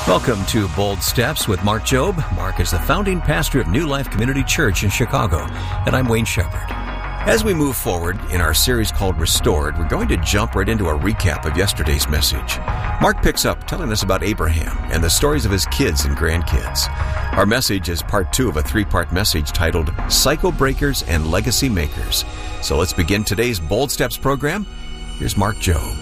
Welcome to Bold Steps with Mark Jobe. Mark is the founding pastor of New Life Community Church in Chicago, and I'm Wayne Shepherd. As we move forward in our series called Restored, we're going to jump right into a recap of yesterday's message. Mark picks up telling us about Abraham and the stories of his kids and grandkids. Our message is part 2 of a 3-part message titled Cycle Breakers and Legacy Makers. So let's begin today's Bold Steps program. Here's Mark Jobe.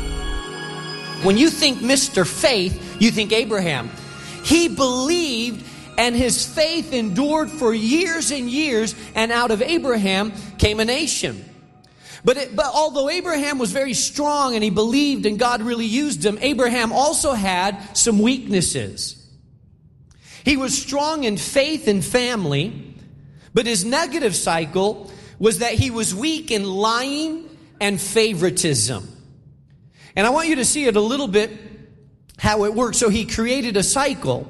When you think Mr. Faith, you think Abraham. He believed, and his faith endured for years and years, and out of Abraham came a nation. But although Abraham was very strong and he believed and God really used him, Abraham also had some weaknesses. He was strong in faith and family, but his negative cycle was that he was weak in lying and favoritism. And I want you to see it a little bit, how it works. So he created a cycle.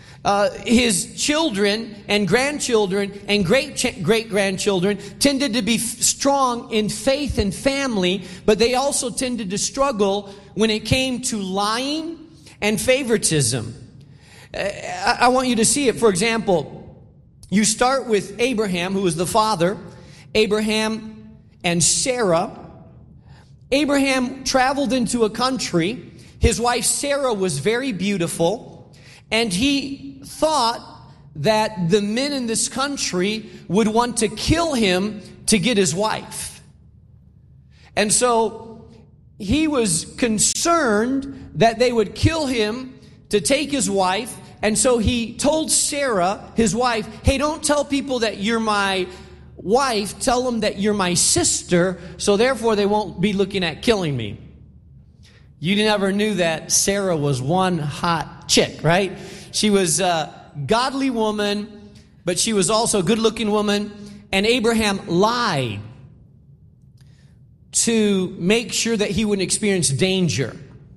His children and grandchildren and great-grandchildren tended to be strong in faith and family, but they also tended to struggle when it came to lying and favoritism. I want you to see it. For example, you start with Abraham, who was the father, Abraham and Sarah. Abraham traveled into a country. His wife Sarah was very beautiful, and he thought that the men in this country would want to kill him to get his wife. And so he was concerned that they would kill him to take his wife, and so he told Sarah, his wife, hey, don't tell people that you're my wife, tell them that you're my sister, so therefore they won't be looking at killing me. You never knew that Sarah was one hot chick, right? She was a godly woman, but she was also a good-looking woman, and Abraham lied to make sure that he wouldn't experience danger.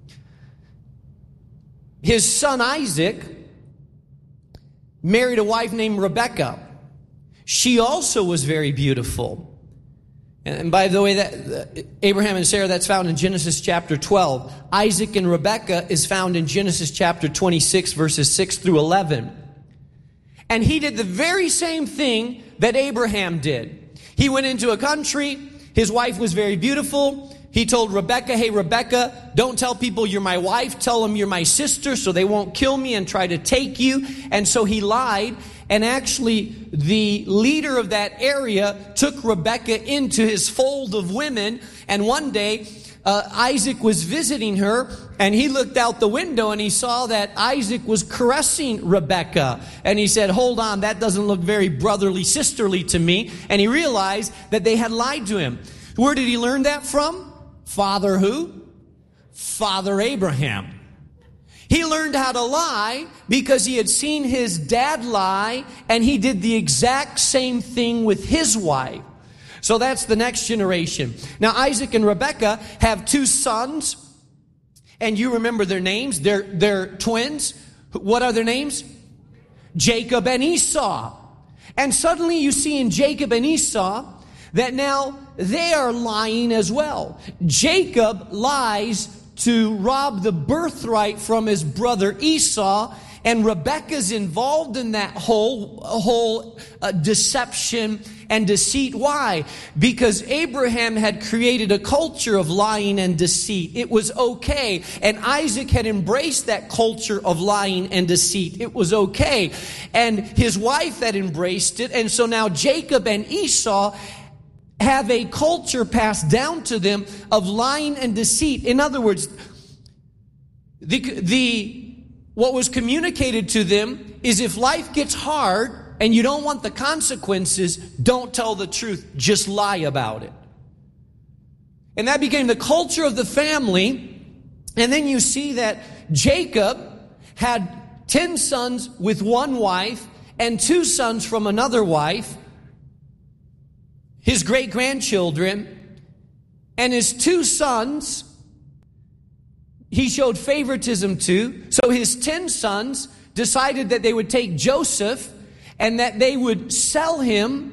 His son Isaac married a wife named Rebekah. She also was very beautiful. And by the way, that Abraham and Sarah, that's found in Genesis chapter 12. Isaac and Rebekah is found in Genesis chapter 26, verses 6 through 11. And he did the very same thing that Abraham did. He went into a country. His wife was very beautiful. He told Rebekah, hey, Rebekah, don't tell people you're my wife. Tell them you're my sister so they won't kill me and try to take you. And so he lied. And actually, the leader of that area took Rebekah into his fold of women. And one day, Isaac was visiting her, and he looked out the window and he saw that Isaac was caressing Rebekah. And he said, hold on, that doesn't look very brotherly, sisterly to me. And he realized that they had lied to him. Where did he learn that from? Father who? Father Abraham. He learned how to lie because he had seen his dad lie, and he did the exact same thing with his wife. So that's the next generation. Now, Isaac and Rebekah have 2 sons, and you remember their names. They're twins. What are their names? Jacob and Esau. And suddenly you see in Jacob and Esau that now they are lying as well. Jacob lies to rob the birthright from his brother Esau, and Rebekah's involved in that whole deception and deceit. Why? Because Abraham had created a culture of lying and deceit. It was okay. And Isaac had embraced that culture of lying and deceit. It was okay. And his wife had embraced it. And so now Jacob and Esau have a culture passed down to them of lying and deceit. In other words, what was communicated to them is if life gets hard and you don't want the consequences, don't tell the truth, just lie about it. And that became the culture of the family. And then you see that Jacob had 10 sons with one wife and 2 sons from another wife. His great-grandchildren, and his 2 sons, he showed favoritism to. So his 10 sons decided that they would take Joseph and that they would sell him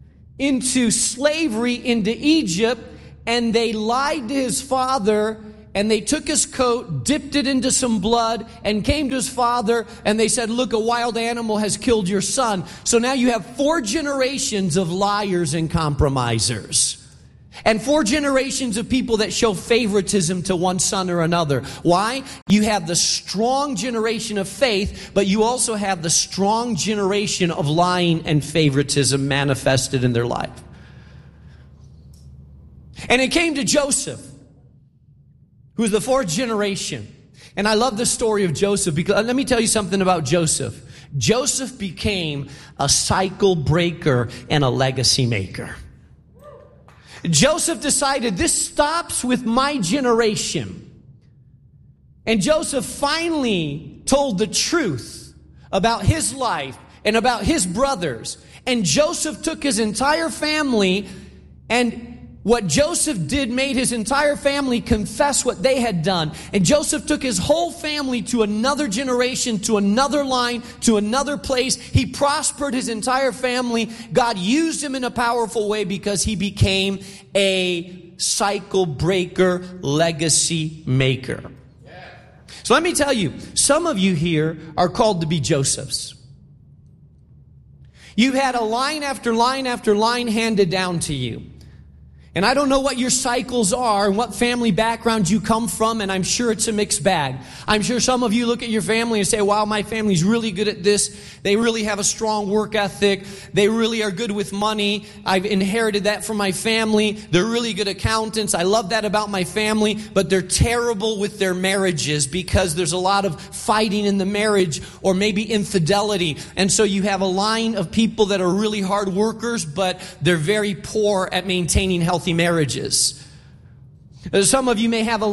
into slavery into Egypt, and they lied to his father and they took his coat, dipped it into some blood, and came to his father, and they said, look, a wild animal has killed your son. So now you have 4 generations of liars and compromisers. And 4 generations of people that show favoritism to one son or another. Why? You have the strong generation of faith, but you also have the strong generation of lying and favoritism manifested in their life. And it came to Joseph, who was the 4th generation. And I love the story of Joseph because let me tell you something about Joseph. Joseph became a cycle breaker and a legacy maker. Joseph decided, this stops with my generation. And Joseph finally told the truth about his life and about his brothers. And Joseph took his entire family, and what Joseph did made his entire family confess what they had done. And Joseph took his whole family to another generation, to another line, to another place. He prospered his entire family. God used him in a powerful way because he became a cycle breaker, legacy maker. So let me tell you, some of you here are called to be Josephs. You've had a line after line after line handed down to you. And I don't know what your cycles are and what family background you come from, and I'm sure it's a mixed bag. I'm sure some of you look at your family and say, wow, my family's really good at this. They really have a strong work ethic. They really are good with money. I've inherited that from my family. They're really good accountants. I love that about my family, but they're terrible with their marriages because there's a lot of fighting in the marriage or maybe infidelity. And so you have a line of people that are really hard workers, but they're very poor at maintaining healthy marriages. Some of you may have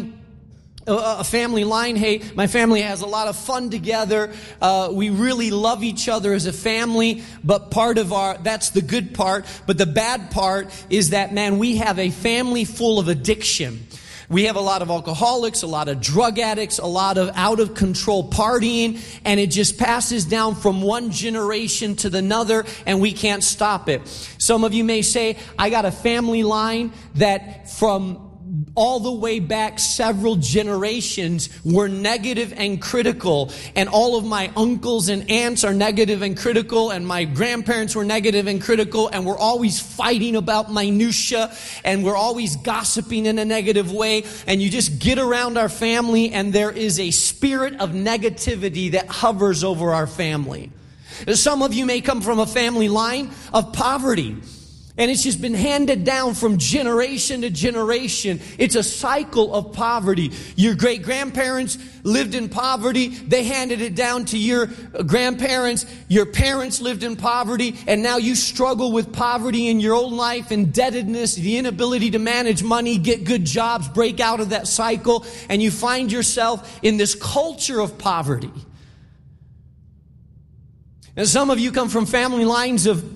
a family line. Hey, my family has a lot of fun together. We really love each other as a family, but that's the good part. But the bad part is that, man, we have a family full of addiction. We have a lot of alcoholics, a lot of drug addicts, a lot of out-of-control partying, and it just passes down from one generation to another, and we can't stop it. Some of you may say, I got a family line that from all the way back several generations were negative and critical, and all of my uncles and aunts are negative and critical, and my grandparents were negative and critical, and we're always fighting about minutia, and we're always gossiping in a negative way, and you just get around our family and there is a spirit of negativity that hovers over our family. Some of you may come from a family line of poverty, and it's just been handed down from generation to generation. It's a cycle of poverty. Your great-grandparents lived in poverty. They handed it down to your grandparents. Your parents lived in poverty. And now you struggle with poverty in your own life, indebtedness, the inability to manage money, get good jobs, break out of that cycle. And you find yourself in this culture of poverty. And some of you come from family lines of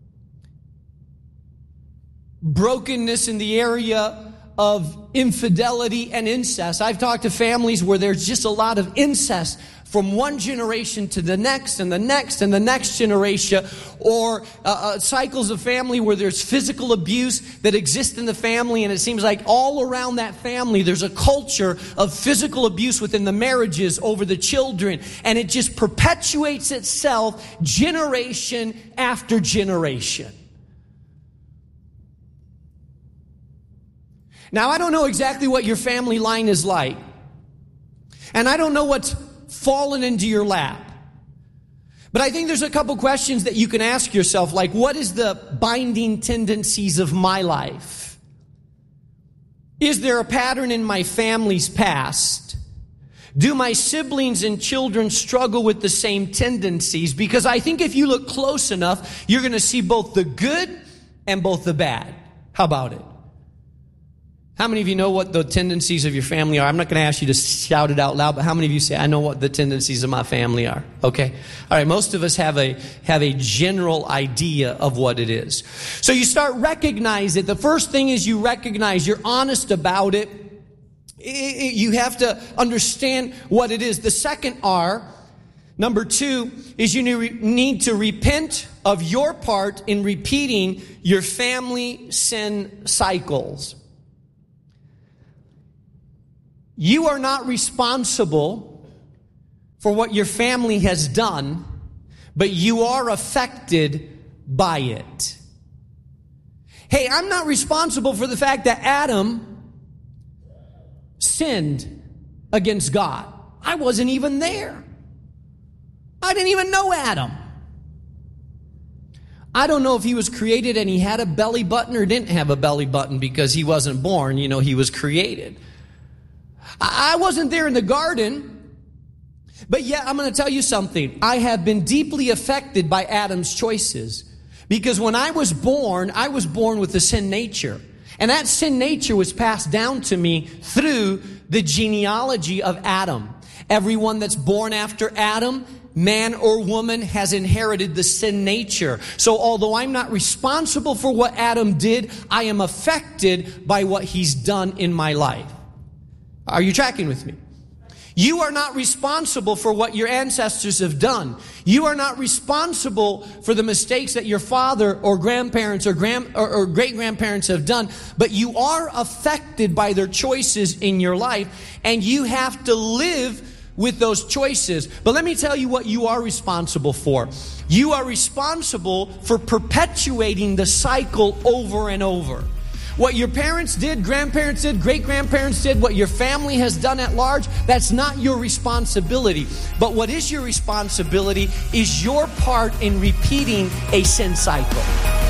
brokenness in the area of infidelity and incest. I've talked to families where there's just a lot of incest from one generation to the next and the next and the next generation, or cycles of family where there's physical abuse that exists in the family, and it seems like all around that family there's a culture of physical abuse within the marriages over the children, and it just perpetuates itself generation after generation. Now, I don't know exactly what your family line is like, and I don't know what's fallen into your lap. But I think there's a couple questions that you can ask yourself, like, what is the binding tendencies of my life? Is there a pattern in my family's past? Do my siblings and children struggle with the same tendencies? Because I think if you look close enough, you're going to see both the good and both the bad. How about it? How many of you know what the tendencies of your family are? I'm not going to ask you to shout it out loud, but how many of you say, I know what the tendencies of my family are? Okay. All right. Most of us have a general idea of what it is. So you start recognize it. The first thing is you recognize, you're honest about it. You have to understand what it is. The second R, number 2, is you need to repent of your part in repeating your family sin cycles. You are not responsible for what your family has done, but you are affected by it. Hey, I'm not responsible for the fact that Adam sinned against God. I wasn't even there. I didn't even know Adam. I don't know if he was created and he had a belly button or didn't have a belly button because he wasn't born. You know, he was created. I wasn't there in the garden, but yet I'm going to tell you something. I have been deeply affected by Adam's choices because when I was born with a sin nature. And that sin nature was passed down to me through the genealogy of Adam. Everyone that's born after Adam, man or woman, has inherited the sin nature. So although I'm not responsible for what Adam did, I am affected by what he's done in my life. Are you tracking with me? You are not responsible for what your ancestors have done. You are not responsible for the mistakes that your father or grandparents or great-grandparents have done, but you are affected by their choices in your life, and you have to live with those choices. But let me tell you what you are responsible for. You are responsible for perpetuating the cycle over and over. What your parents did, grandparents did, great-grandparents did, what your family has done at large, that's not your responsibility. But what is your responsibility is your part in repeating a sin cycle.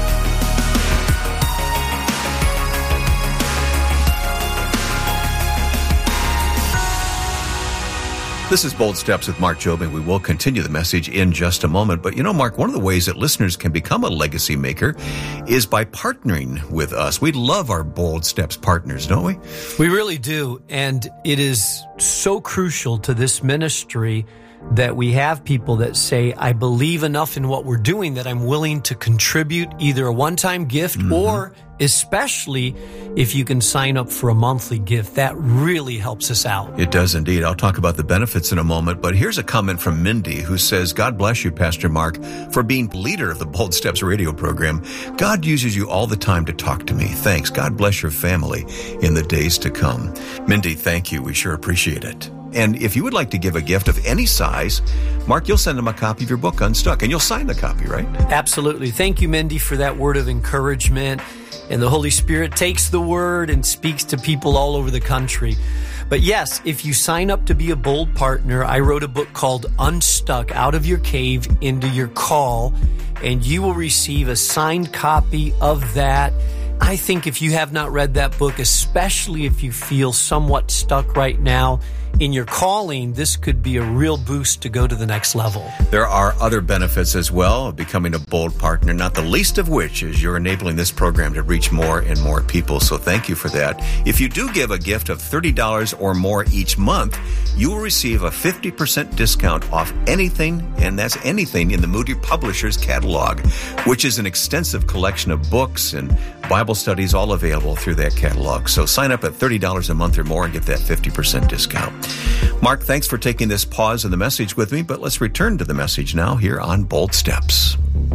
This is Bold Steps with Mark Jobe, and we will continue the message in just a moment. But you know, Mark, one of the ways that listeners can become a legacy maker is by partnering with us. We love our Bold Steps partners, don't we? We really do. And it is so crucial to this ministry that we have people that say, I believe enough in what we're doing that I'm willing to contribute either a one-time gift or especially if you can sign up for a monthly gift. That really helps us out. It does indeed. I'll talk about the benefits in a moment, but here's a comment from Mindy who says, God bless you, Pastor Mark, for being leader of the Bold Steps radio program. God uses you all the time to talk to me. Thanks. God bless your family in the days to come. Mindy, thank you. We sure appreciate it. And if you would like to give a gift of any size, Mark, you'll send them a copy of your book, Unstuck, and you'll sign the copy, right? Absolutely. Thank you, Mindy, for that word of encouragement. And the Holy Spirit takes the word and speaks to people all over the country. But yes, if you sign up to be a Bold partner, I wrote a book called Unstuck, Out of Your Cave into Your Call, and you will receive a signed copy of that. I think if you have not read that book, especially if you feel somewhat stuck right now in your calling, this could be a real boost to go to the next level. There are other benefits as well of becoming a Bold partner, not the least of which is you're enabling this program to reach more and more people. So thank you for that. If you do give a gift of $30 or more each month, you will receive a 50% discount off anything, and that's anything in the Moody Publishers catalog, which is an extensive collection of books and Bible studies all available through that catalog. So sign up at $30 a month or more and get that 50% discount. Mark, thanks for taking this pause in the message with me, but let's return to the message now here on Bold Steps.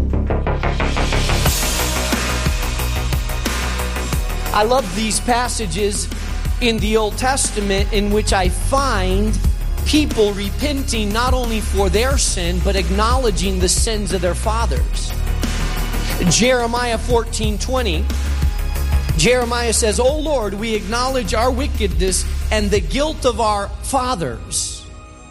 I love these passages in the Old Testament in which I find people repenting not only for their sin, but acknowledging the sins of their fathers. Jeremiah 14:20. Jeremiah says, O Lord, we acknowledge our wickedness and the guilt of our fathers.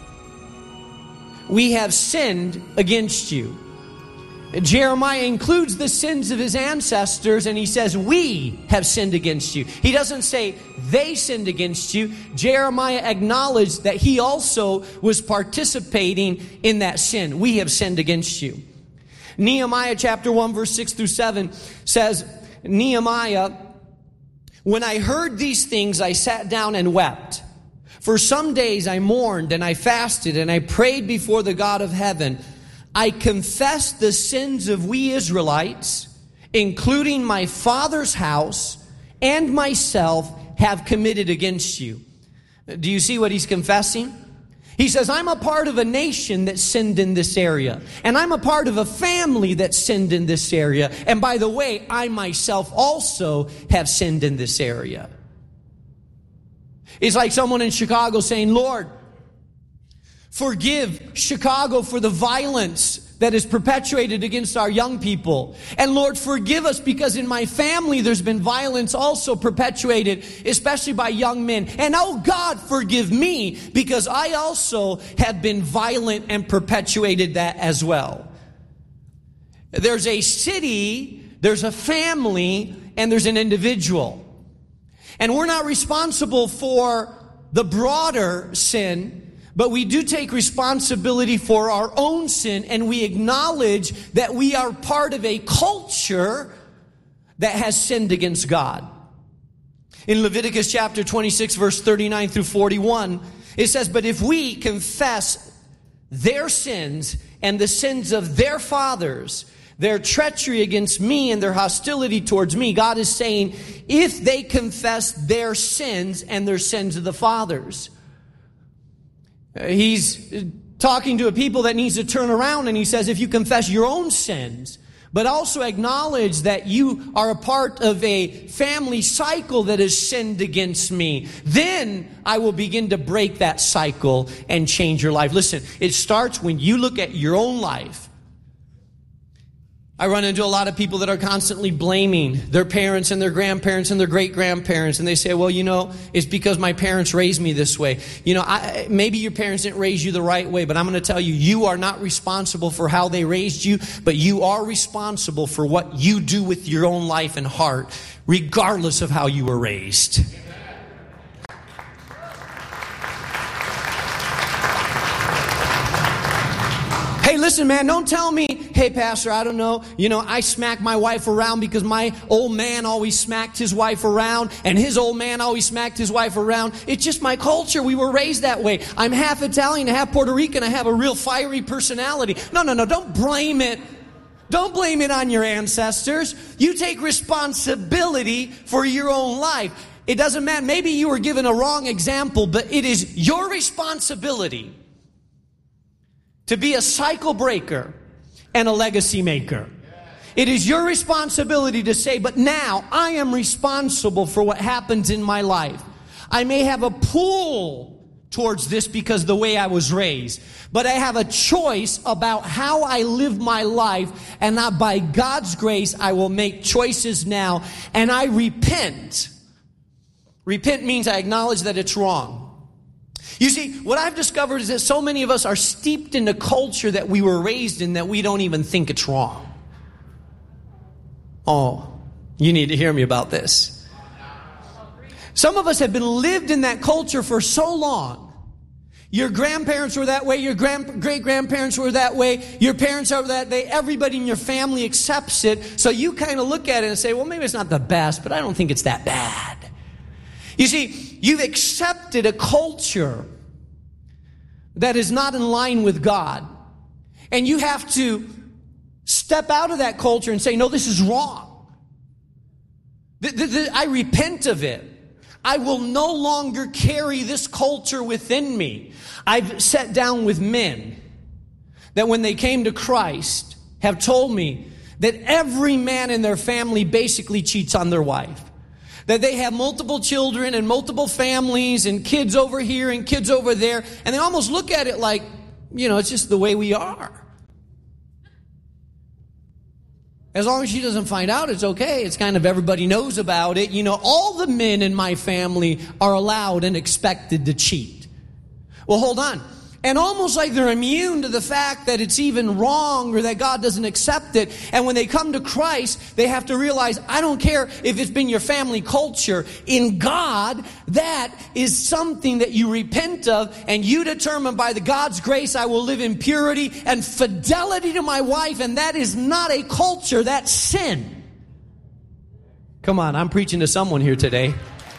We have sinned against you. Jeremiah includes the sins of his ancestors, and he says, we have sinned against you. He doesn't say they sinned against you. Jeremiah acknowledged that he also was participating in that sin. We have sinned against you. Nehemiah chapter 1, verse 6 through 7 says, Nehemiah, when I heard these things, I sat down and wept. For some days I mourned and I fasted and I prayed before the God of heaven. I confessed the sins of we Israelites, including my father's house and myself, have committed against you. Do you see what he's confessing? He says, I'm a part of a nation that sinned in this area. And I'm a part of a family that sinned in this area. And by the way, I myself also have sinned in this area. It's like someone in Chicago saying, Lord, forgive Chicago for the violence that is perpetuated against our young people. And Lord, forgive us because in my family there's been violence also perpetuated, especially by young men. And oh God, forgive me because I also have been violent and perpetuated that as well. There's a city, there's a family, and there's an individual. And we're not responsible for the broader sin, but we do take responsibility for our own sin, and we acknowledge that we are part of a culture that has sinned against God. In Leviticus chapter 26, verse 39 through 41, it says, but if we confess their sins and the sins of their fathers, their treachery against me and their hostility towards me, God is saying, if they confess their sins and their sins of the fathers. He's talking to a people that needs to turn around, and he says, if you confess your own sins, but also acknowledge that you are a part of a family cycle that has sinned against me, then I will begin to break that cycle and change your life. Listen, it starts when you look at your own life. I run into a lot of people that are constantly blaming their parents and their grandparents and their great-grandparents. And they say, well, it's because my parents raised me this way. Maybe your parents didn't raise you the right way, but I'm going to tell you, you are not responsible for how they raised you, but you are responsible for what you do with your own life and heart, regardless of how you were raised. Hey, listen, man, don't tell me, hey, Pastor, I don't know, I smack my wife around because my old man always smacked his wife around and his old man always smacked his wife around. It's just my culture. We were raised that way. I'm half Italian, half Puerto Rican. I have a real fiery personality. No, don't blame it. Don't blame it on your ancestors. You take responsibility for your own life. It doesn't matter. Maybe you were given a wrong example, but it is your responsibility to be a cycle breaker and a legacy maker. It is your responsibility to say, but now I am responsible for what happens in my life. I may have a pull towards this because of the way I was raised, but I have a choice about how I live my life, and not by God's grace, I will make choices now, and I repent. Repent means I acknowledge that it's wrong. You see, what I've discovered is that so many of us are steeped in the culture that we were raised in that we don't even think it's wrong. Oh, you need to hear me about this. Some of us have been lived in that culture for so long. Your grandparents were that way, your great-grandparents were that way, your parents are that way, everybody in your family accepts it, so you kind of look at it and say, well, maybe it's not the best, but I don't think it's that bad. You see, you've accepted a culture that is not in line with God. And you have to step out of that culture and say, no, this is wrong. I repent of it. I will no longer carry this culture within me. I've sat down with men that when they came to Christ have told me that every man in their family basically cheats on their wife. That they have multiple children and multiple families and kids over here and kids over there. And they almost look at it like, it's just the way we are. As long as she doesn't find out, it's okay. It's kind of everybody knows about it. All the men in my family are allowed and expected to cheat. Well, hold on. And almost like they're immune to the fact that it's even wrong or that God doesn't accept it. And when they come to Christ, they have to realize, I don't care if it's been your family culture. In God, that is something that you repent of, and you determine by the God's grace, I will live in purity and fidelity to my wife. And that is not a culture, that's sin. Come on, I'm preaching to someone here today.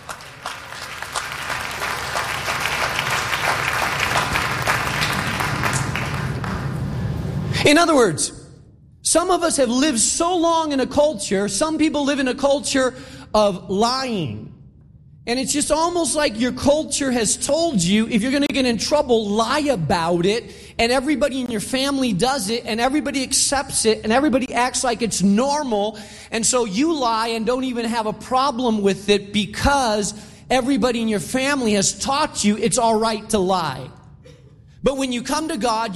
In other words, some of us have lived so long in a culture, some people live in a culture of lying. And it's just almost like your culture has told you, if you're going to get in trouble, lie about it. And everybody in your family does it, and everybody accepts it, and everybody acts like it's normal. And so you lie and don't even have a problem with it because Everybody in your family has taught you it's all right to lie. But when you come to God,